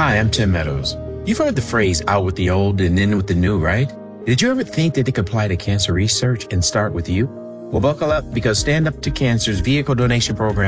Hi, I'm Tim Meadows. You've heard the phrase out with the old and in with the new, right? Did you ever think that it could apply to cancer research and start with you? Well, buckle up because Stand Up to Cancer's vehicle donation program